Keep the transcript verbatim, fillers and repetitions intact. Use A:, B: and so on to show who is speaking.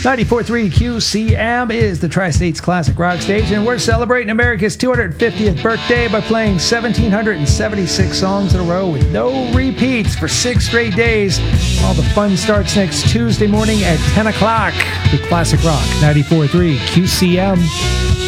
A: ninety-four point three Q C M is the Tri-States Classic Rock Station, and we're celebrating America's two hundred fiftieth birthday by playing one thousand seven hundred seventy-six songs in a row with no repeats for six straight days. All the fun starts next Tuesday morning at ten o'clock with Classic Rock, ninety-four point three Q C M.